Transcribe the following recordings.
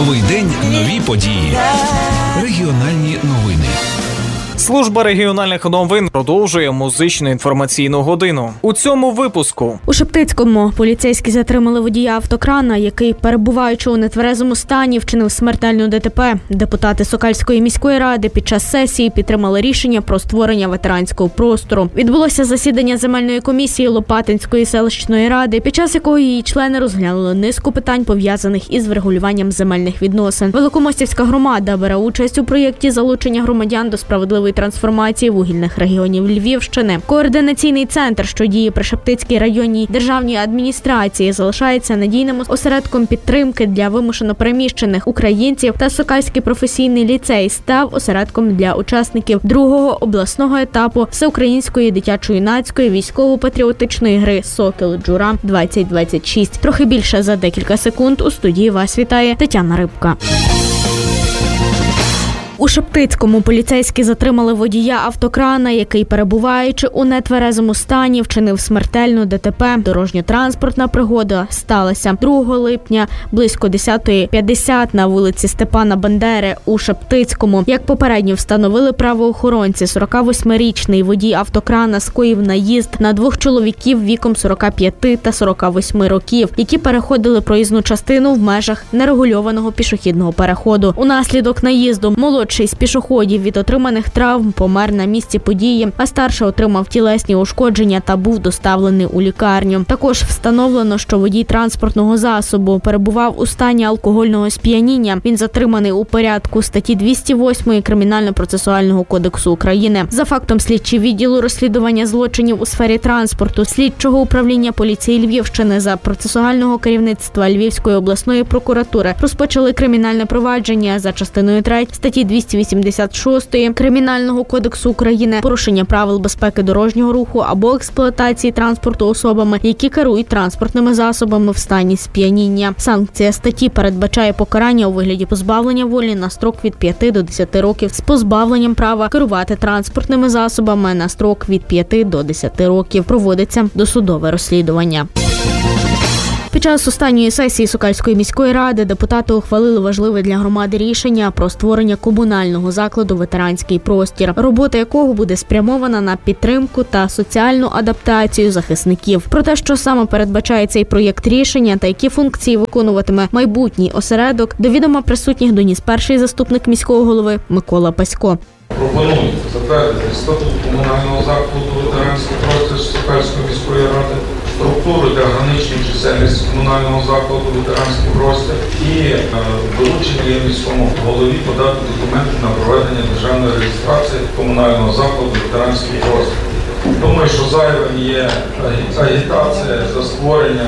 Новий день, нові події. Регіональні новини. Служба регіональних новин продовжує музичну інформаційну годину. У цьому випуску. У Шептицькому поліцейські затримали водія автокрана, який, перебуваючи у нетверезому стані, вчинив смертельну ДТП. Депутати Сокальської міської ради під час сесії підтримали рішення про створення ветеранського простору. Відбулося засідання земельної комісії Лопатинської селищної ради, під час якого її члени розглянули низку питань, пов'язаних із врегулюванням земельних відносин. Великомостівська громада бере участь у проєкті залучення громадян до справедливої трансформації вугільних регіонів Львівщини. Координаційний центр, що діє при Шептицькій районній державній адміністрації, залишається надійним осередком підтримки для вимушено переміщених українців, та Сокальський професійний ліцей став осередком для учасників другого обласного етапу всеукраїнської дитячо-юнацької військово-патріотичної гри «Сокіл-Джура-2026». Трохи більше за декілька секунд. У студії вас вітає Тетяна Рибка. У Шептицькому поліцейські затримали водія автокрана, який, перебуваючи у нетверезому стані, вчинив смертельну ДТП. Дорожньо-транспортна пригода сталася 2 липня близько 10:50 на вулиці Степана Бандери у Шептицькому. Як попередньо встановили правоохоронці, 48-річний водій автокрана скоїв наїзд на 2 чоловіків віком 45 та 48 років, які переходили проїзну частину в межах нерегульованого пішохідного переходу. Унаслідок наїзду молодший з пішоходів від отриманих травм помер на місці події, а старший отримав тілесні ушкодження та був доставлений у лікарню. Також встановлено, що водій транспортного засобу перебував у стані алкогольного сп'яніння. Він затриманий у порядку статті 208 Кримінально-процесуального кодексу України. За фактом слідчі відділу розслідування злочинів у сфері транспорту слідчого управління поліції Львівщини за процесуального керівництва Львівської обласної прокуратури розпочали кримінальне провадження за частиною 3 статті 286 Кримінального кодексу України порушення правил безпеки дорожнього руху або експлуатації транспорту особами, які керують транспортними засобами в стані сп'яніння. Санкція статті передбачає покарання у вигляді позбавлення волі на строк від 5 до 10 років з позбавленням права керувати транспортними засобами на строк від 5 до 10 років. Проводиться досудове розслідування. Під час останньої сесії Сокальської міської ради депутати ухвалили важливе для громади рішення про створення комунального закладу «Ветеранський простір», робота якого буде спрямована на підтримку та соціальну адаптацію захисників. Про те, що саме передбачає цей проєкт рішення та які функції виконуватиме майбутній осередок, до відома присутніх доніс перший заступник міського голови Микола Пасько. Пропонується затвердити статут комунального закладу «Ветеранський простір» Сокальської міської ради, структуру та граничну чисельність комунального закладу «Ветеранський простір» і доручення міському голові подати документи на проведення державної реєстрації комунального закладу «Ветеранський простір». Думаю, що зайвим є агітація за створення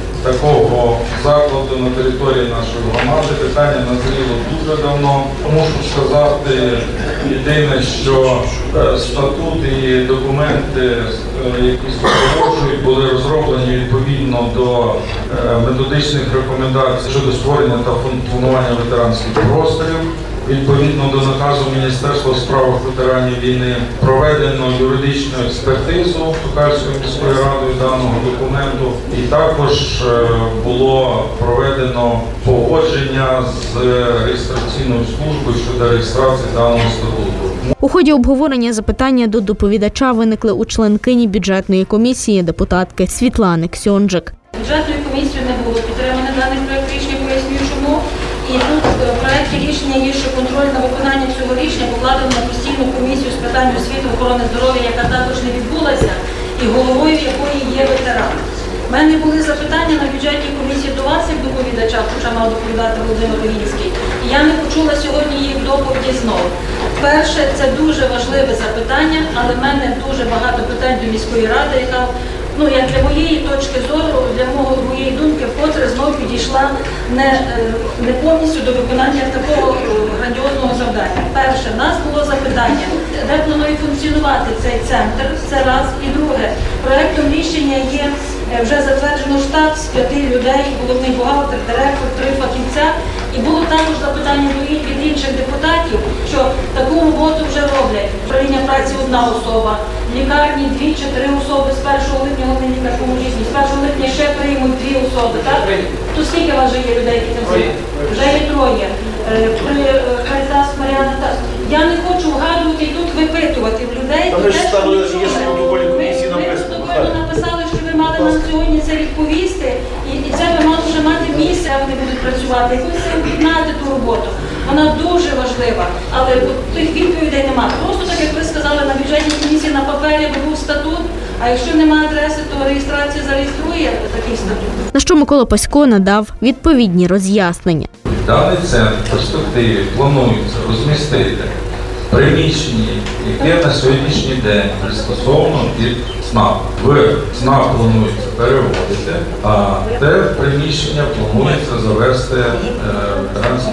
такого закладу на території нашої громади. Питання назріло дуже давно. Мушу сказати єдине, що статут і документи, які супроводжують, були розроблені відповідно до методичних рекомендацій щодо створення та функціонування ветеранських просторів. Відповідно до наказу Міністерства у справах ветеранів війни проведено юридичну експертизу Сокальською міською радою даного документу, і також було проведено погодження з реєстраційною службою щодо реєстрації даного статуту. У ході обговорення запитання до доповідача виникли у членкині бюджетної комісії депутатки Світлани Ксьонджик. Бюджетною комісією не було підтримано даний проект рішення, пояснюю чому. І тут в проєкті рішення є, що контроль на виконання цього рішення покладено на постійну комісію з питань освіти, охорони здоров'я, яка також не відбулася, і головою якої є ветеран. У мене були запитання на бюджетній комісії до вас, як доповідача, хоча мав доповідати Володимир Логінський. І я не почула сьогодні їх доповіді знову. Перше, це дуже важливе запитання, але в мене дуже багато питань до міської ради, яка, як для моєї точки зору, для моєї думки, вкотре знову підійшла не повністю до виконання такого грандіозного завдання. Перше, в нас було запитання, де планує функціонувати цей центр, це раз. І друге, проєктом рішення є вже затверджено штат з 5 людей, головний бухгалтер, директор, 3 фахівця. І було також запитання від інших депутатів, що таку роботу вже роблять. Управління праці – 1 особа, в лікарні 2 чи 3 особи, з 1 липня головний лікар поможіть, з 1 липня ще приймуть 2 особи, так? То скільки у вас вже є людей, які там займаються? Вже є 3. працювати, якось об'єднати ту роботу. Вона дуже важлива, але тих відповідей немає. Просто так, як ви сказали, на бюджетній комісії на папері був статут, а якщо немає адреси, то реєстрація зареєструє такий статут. На що Микола Пасько надав відповідні роз'яснення. Даний центр в перспективі планується розмістити приміщення, яке на сьогоднішній день пристосовано під СНАП. В СНАП планується переводити, а те приміщення планується завести ветеранський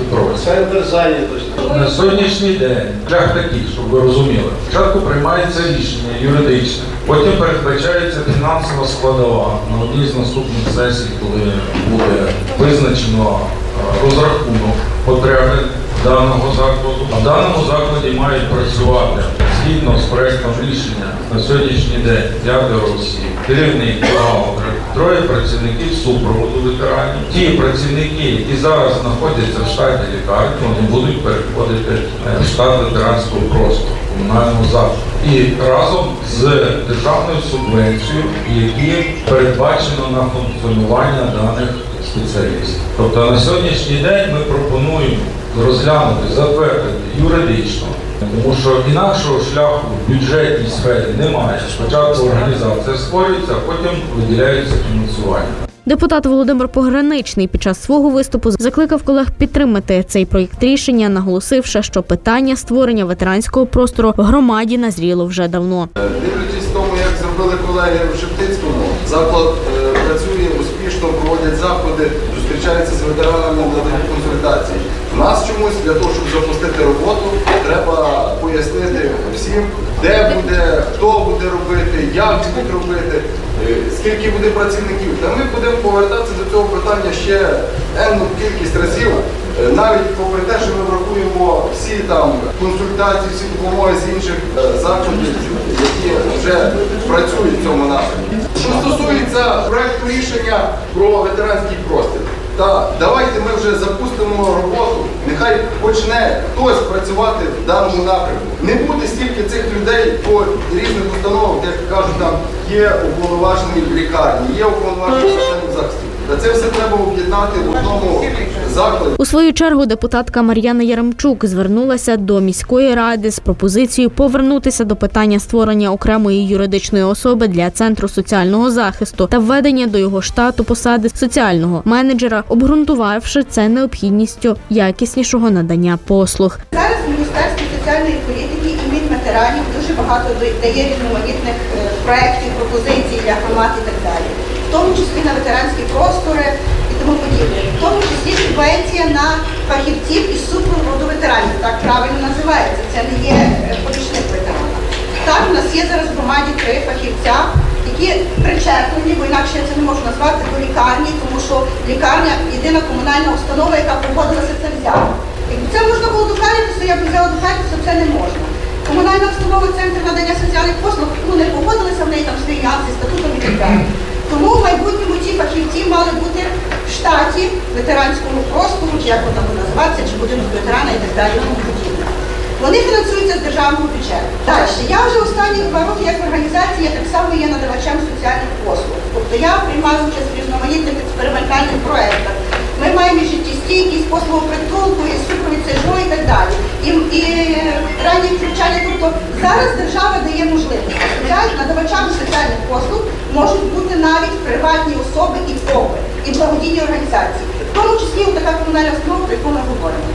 простір. На сьогоднішній день шлях такий, щоб ви розуміли. Спочатку приймається рішення юридичне, потім передбачається фінансова складова на одній з наступних сесій, коли буде визначено розрахунок потреби даного закладу. А в даному закладі мають працювати згідно з проектом рішення на сьогоднішній день 5 осіб, керівник, бухгалтер, 3 працівників супроводу ветеранів. Ті працівники, які зараз знаходяться в штаті лікарні, вони будуть переходити в штат ветеранського простору комунального закладу. І разом з державною субвенцією, які передбачено на функціонування даних спеціалістів. Тобто на сьогоднішній день ми пропонуємо розглянути, затвердити юридично, тому що інакшого шляху в бюджетній сфері немає. Спочатку організація створюється, а потім виділяється фінансування. Депутат Володимир Пограничний під час свого виступу закликав колег підтримати цей проєкт рішення, наголосивши, що питання створення ветеранського простору в громаді назріло вже давно. Дивлячись тому, як зробили колеги в Шептицькому, заклад працює успішно, проводять заходи, зустрічаються з ветеранами, надають консультації. У нас чомусь для того, щоб запустити роботу, треба пояснити всім, де буде, хто буде робити, як будуть робити, скільки буде працівників. Та ми будемо повертатися до цього питання ще енну кількість разів, навіть попри те, що ми врахуємо всі там консультації, всі допомоги з інших закладів, які вже працюють в цьому напрямку. Що стосується проекту рішення про ветеранський простір, та давайте ми вже запустимо роботу, нехай почне хтось працювати в даному напрямку. Не буде стільки цих людей по різних установах, як кажуть, там є уповноважені в лікарні, є уповноважені в соціальному захисті. Та це все треба об'єднати в одному закладі. У свою чергу депутатка Мар'яна Яремчук звернулася до міської ради з пропозицією повернутися до питання створення окремої юридичної особи для Центру соціального захисту та введення до його штату посади соціального менеджера, обґрунтувавши це необхідністю якіснішого надання послуг. Зараз Міністерство соціальної політики і Мінветеранів дуже багато дає різноманітних проєктів, пропозицій для громад і так далі. В тому числі на ветеранські простори і тому подібне. В тому числі субвенція на фахівців із супроводу ветеранів. Так правильно називається. Це не є помічник ветерана. Так, у нас є зараз в громаді 3 фахівця, які причеплені, бо інакше я це не можу назвати, до лікарні, тому що лікарня – єдина комунальна установа, яка погодилася це взяти. Якби це можна було до Харківська, я б взяла до Харківська, це не можна. Комунальна установа Центр надання соціальних послуг, не погодилися, в неї там свої нюанси, статутом і так далі. Тому в майбутньому ці фахівці мали бути в штаті ветеранського простору, як воно буде називатися, чи будинок ветерана і так далі, тому подібне. Вони фінансуються з державного бюджету. Далі, я вже останні 2 роки як організація, я так само є надавачем соціальних послуг. Тобто я приймаю участь в різноманітних експериментальних проєктах. Ми маємо і життєстійкість, послугу притулку, і супровід ЦЖО і так далі. І ранні включання. Тобто зараз держава дає можливість. Надавачами соціальних послуг можуть бути навіть приватні особи і ФОПи, і благодійні організації. В тому числі така комунальна установа, про яку ми говоримо.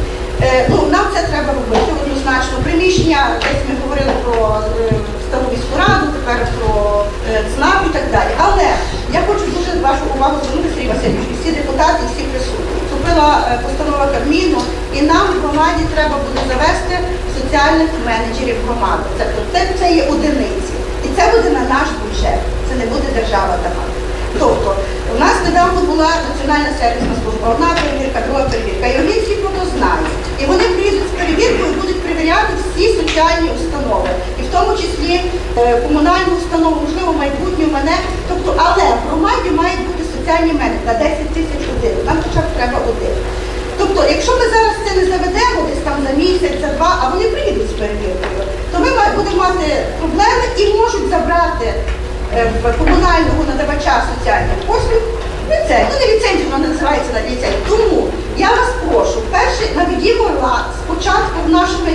Нам це треба робити однозначно. Приміщення, десь ми говорили про стару міську раду, тепер про ЦНАП і так далі. Але я хочу дуже вашу увагу звернути, Сергій Васильович, і всі депутати, і всі присутні. Вступила постанова Кабміну, і нам в громаді треба буде завести соціальних менеджерів громади. Це є одиниці. І це буде на наш бюджет. Це не буде держава давати. Тобто, у нас недавно була Національна сервісна служба, одна перевірка, друга перевірка. І вони всі про це знають. І вони приїдуть з перевіркою і будуть перевіряти всі соціальні установи. І в тому числі комунальну установу, можливо, майбутню мене. Тобто, але в громаді мають бути соціальні менеджери на 10 тисяч один. Нам хоча б треба один. Тобто, якщо ми зараз це не заведемо десь там за місяць, за 2, а вони приїдуть з перевіркою, то ми будемо мати проблеми і можуть забрати комунального надавача соціальних послуг ліцензію. Не ліцензію, вона називається на ліцензію. Тому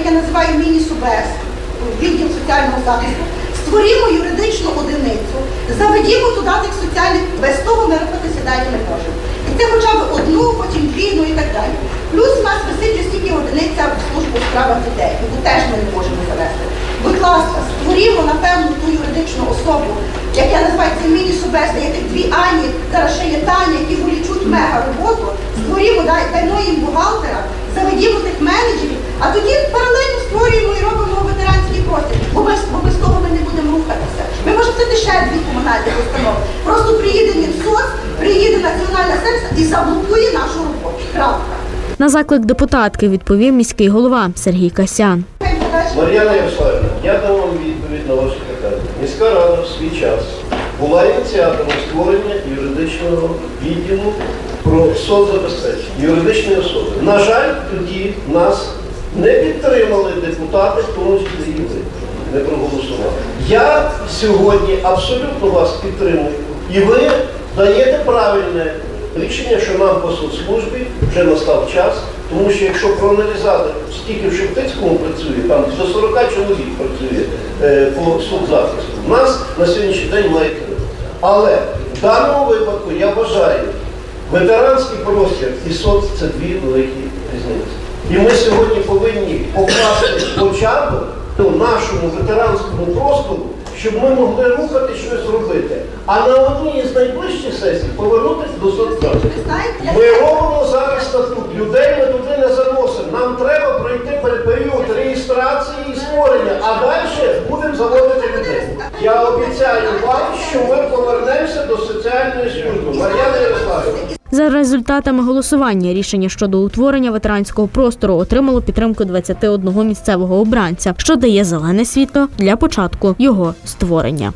я називаю міні-СУБС, відділ соціального захисту, створімо юридичну одиницю, заведімо туди тих соціальних, без того ми рухатися далі не можемо. І це хоча б одну, потім дві, ну і так далі. Плюс у нас висить стільки одиниця в службу у справах дітей, яку теж ми не можемо завести. Будь ласка, створімо, напевно, ту юридичну особу, як я називаю це міні-СУБС, де є тих дві Ані, зараз ще є Таня, які волічуть мега роботу, створімо, даймо їм бухгалтера, заведімо тих менеджерів, а тоді паралельно створюємо і робимо ветеранський простір, бо без того ми не будемо рухатися. Ми можемо це ще дві комунальні установи. Просто приїде Мінсоц, приїде Національна сервіс і заблокує нашу роботу. Крапка. На заклик депутатки відповів міський голова Сергій Касян. Мар'яна Ярославівна, я дам вам відповідь на ваше питання. Міська рада в свій час була ініціатором створення юридичного відділу про соцзабезпечення, юридичної особи. На жаль, тоді нас не підтримали депутати, в тому числі і ви, не проголосували. Я сьогодні абсолютно вас підтримую, і ви даєте правильне рішення, що нам по соцслужбі вже настав час, тому що якщо проаналізувати, скільки в Шептицькому працює, там до 40 чоловік працює по соцзахисту, у нас на сьогоднішній день має 3. Але в даному випадку я вважаю, ветеранський простір і соц – це дві великі різниці. І ми сьогодні повинні покласти початок нашому ветеранському простору, щоб ми могли рухати щось робити. А на одній з найближчих сесій повернутися до соцзахисту. Ми робимо зараз статут. Людей ми туди не заносимо. Нам треба пройти період реєстрації і створення, а далі будемо заводити людей. Я обіцяю вам, що ми повернемося до соціальної служби. Мар'яна Ярославівна. За результатами голосування рішення щодо утворення ветеранського простору отримало підтримку 21 місцевого обранця, що дає зелене світло для початку його створення.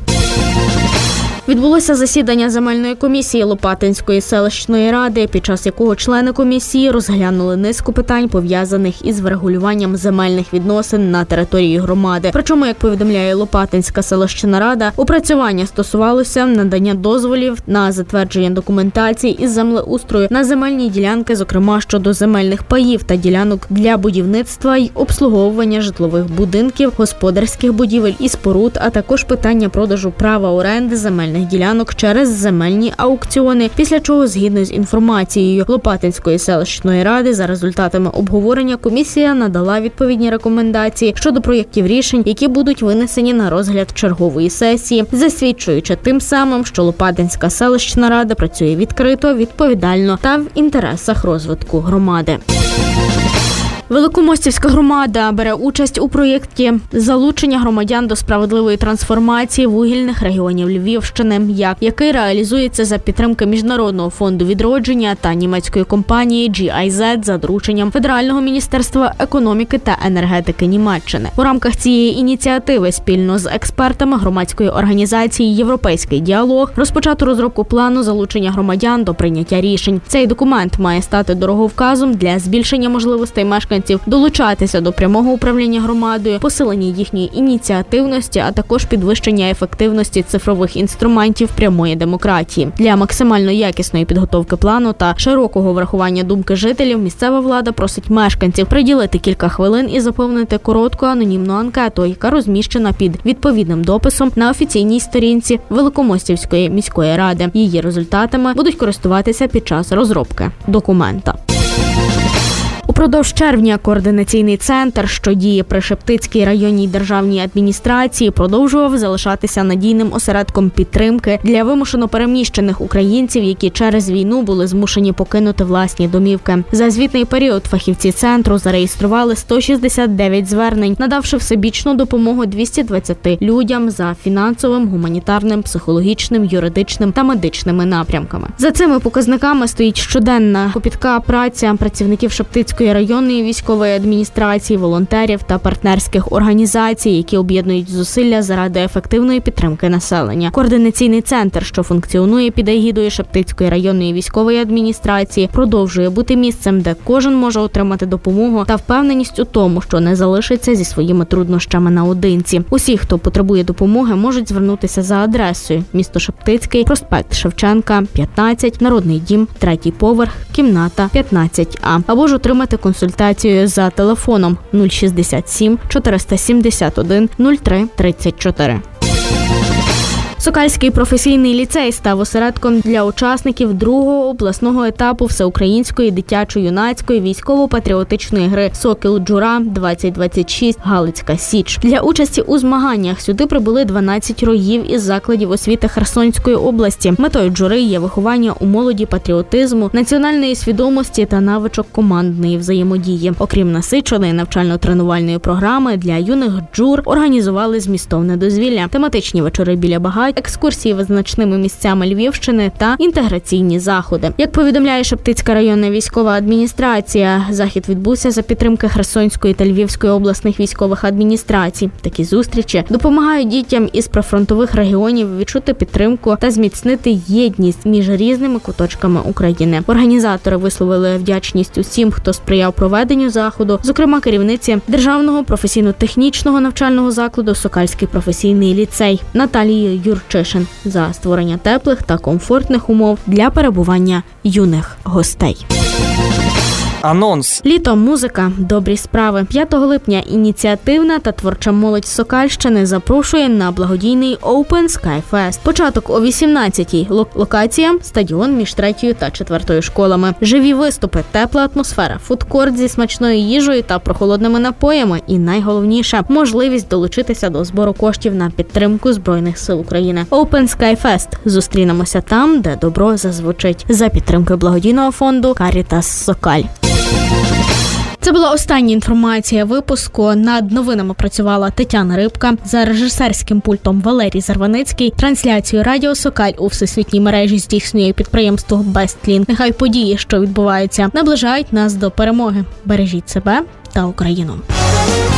Відбулося засідання земельної комісії Лопатинської селищної ради, під час якого члени комісії розглянули низку питань, пов'язаних із врегулюванням земельних відносин на території громади. Причому, як повідомляє Лопатинська селищна рада, опрацювання стосувалося надання дозволів на затвердження документації із землеустрою на земельні ділянки, зокрема щодо земельних паїв та ділянок для будівництва й обслуговування житлових будинків, господарських будівель і споруд, а також питання продажу права оренди земельних ділянок через земельні аукціони, після чого, згідно з інформацією Лопатинської селищної ради, за результатами обговорення комісія надала відповідні рекомендації щодо проєктів рішень, які будуть винесені на розгляд чергової сесії, засвідчуючи тим самим, що Лопатинська селищна рада працює відкрито, відповідально та в інтересах розвитку громади. Великомостівська громада бере участь у проєкті залучення громадян до справедливої трансформації вугільних регіонів Львівщини, який реалізується за підтримки Міжнародного фонду відродження та німецької компанії GIZ за дорученням Федерального міністерства економіки та енергетики Німеччини. У рамках цієї ініціативи спільно з експертами громадської організації «Європейський діалог» розпочато розробку плану залучення громадян до прийняття рішень. Цей документ має стати дороговказом для збільшення можливостей мешканців долучатися до прямого управління громадою, посилення їхньої ініціативності, а також підвищення ефективності цифрових інструментів прямої демократії. Для максимально якісної підготовки плану та широкого врахування думки жителів місцева влада просить мешканців приділити кілька хвилин і заповнити коротку анонімну анкету, яка розміщена під відповідним дописом на офіційній сторінці Великомостівської міської ради. Її результатами будуть користуватися під час розробки документа. Упродовж червня координаційний центр, що діє при Шептицькій районній державній адміністрації, продовжував залишатися надійним осередком підтримки для вимушено переміщених українців, які через війну були змушені покинути власні домівки. За звітний період фахівці центру зареєстрували 169 звернень, надавши всебічну допомогу 220 людям за фінансовим, гуманітарним, психологічним, юридичним та медичними напрямками. За цими показниками стоїть щоденна копітка праця працівників Шептицької районної військової адміністрації, волонтерів та партнерських організацій, які об'єднують зусилля заради ефективної підтримки населення. Координаційний центр, що функціонує під егідою Шептицької районної військової адміністрації, продовжує бути місцем, де кожен може отримати допомогу та впевненість у тому, що не залишиться зі своїми труднощами наодинці. Усі, хто потребує допомоги, можуть звернутися за адресою: місто Шептицький, проспект Шевченка, 15, Народний дім, 3-й поверх, кімната 15А, або ж отримати консультацією за телефоном 067 471 03 34. Сокальський професійний ліцей став осередком для учасників другого обласного етапу всеукраїнської дитячо-юнацької військово-патріотичної гри «Сокіл-Джура-2026. Галицька Січ». Для участі у змаганнях сюди прибули 12 роїв із закладів освіти Херсонської області. Метою джури є виховання у молоді патріотизму, національної свідомості та навичок командної взаємодії. Окрім насиченої навчально-тренувальної програми, для юних джур організували змістовне дозвілля, тематичні вечори біля багать, екскурсії визначними місцями Львівщини та інтеграційні заходи. Як повідомляє Шептицька районна військова адміністрація, захід відбувся за підтримки Херсонської та Львівської обласних військових адміністрацій. Такі зустрічі допомагають дітям із прифронтових регіонів відчути підтримку та зміцнити єдність між різними куточками України. Організатори висловили вдячність усім, хто сприяв проведенню заходу, зокрема керівниці Державного професійно-технічного навчального закладу «Сокальський професійний ліцей» Наталії Юрчишин за створення теплих та комфортних умов для перебування юних гостей. Анонс. Літо, музика, добрі справи. 5 липня ініціативна та творча молодь Сокальщини запрошує на благодійний Open Sky Fest. Початок о 18-й. Локація – стадіон між 3-ю та 4-ю школами. Живі виступи, тепла атмосфера, фудкорт зі смачною їжею та прохолодними напоями. І найголовніше – можливість долучитися до збору коштів на підтримку Збройних сил України. Open Sky Fest. Зустрінемося там, де добро зазвучить. За підтримкою благодійного фонду Caritas Сокаль. Це була остання інформація випуску. Над новинами працювала Тетяна Рибка. За режисерським пультом Валерій Зарваницький. Трансляцію Радіо Сокаль у всесвітній мережі здійснює підприємство Бестлінк. Нехай події, що відбуваються, наближають нас до перемоги. Бережіть себе та Україну.